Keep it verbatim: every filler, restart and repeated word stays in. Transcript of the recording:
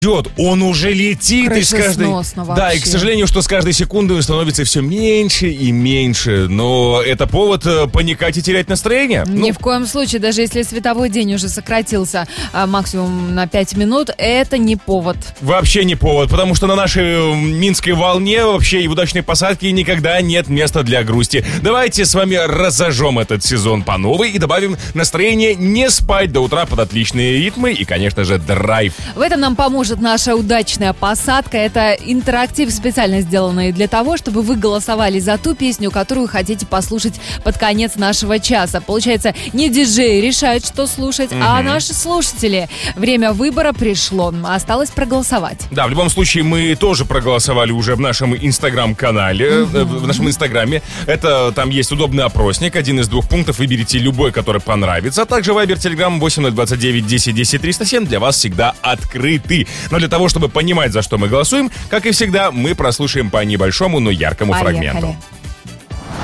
идет, он уже летит, и с каждой... Да, и, к сожалению, что с каждой секундой он становится все меньше и меньше. Но это повод э, паникать и терять настроение. Ни ну... в коем случае, даже если световой день уже сократился а, максимум на пять минут, это не повод. Вообще не повод, потому что на нашей минской волне вообще и в удачной посадке никогда нет места для грусти. Давайте с вами разожжем этот сезон по новой и добавим настроение не спать до утра под отличные ритмы и, конечно же, драйв. В этом нам поможет наша удачная посадка. Это интерактив, специально сделанный для того, чтобы вы голосовали за ту песню, которую хотите послушать под конец нашего часа. Получается, не диджеи решают, что слушать, угу. а наши слушатели. Время выбора пришло. Осталось проголосовать. Да, в любом случае, мы тоже проголосовали уже в нашем инстаграм-канале, угу. в нашем инстаграме. Это там есть удобный опросник, один из двух пунктов. Выберите любой, который понравится. А также Вайбер, Телеграм восемь ноль двадцать девять десять десять триста семь для вас всегда открыты. Но для того, чтобы понимать, за что мы голосуем, как и всегда, мы прослушаем по небольшому, но яркому Поехали. фрагменту.